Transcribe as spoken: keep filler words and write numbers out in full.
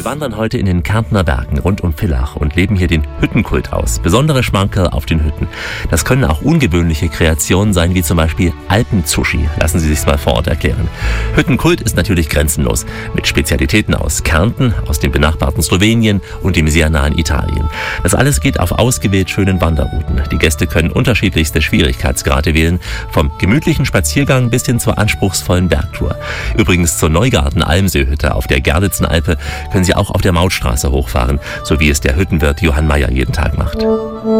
Wir wandern heute in den Kärntner Bergen rund um Villach und leben hier den Hüttenkult aus. Besondere Schmankerl auf den Hütten. Das können auch ungewöhnliche Kreationen sein, wie zum Beispiel Alpensushi. Lassen Sie sich's mal vor Ort erklären. Hüttenkult ist natürlich grenzenlos. Mit Spezialitäten aus Kärnten, aus dem benachbarten Slowenien und dem sehr nahen Italien. Das alles geht auf ausgewählt schönen Wanderrouten. Die Gäste können unterschiedlichste Schwierigkeitsgrade wählen. Vom gemütlichen Spaziergang bis hin zur anspruchsvollen Bergtour. Übrigens zur Neugarten-Almsee-Hütte auf der Gerditzenalpe können Sie auch auf der Mautstraße hochfahren, so wie es der Hüttenwirt Johann Meyer jeden Tag macht.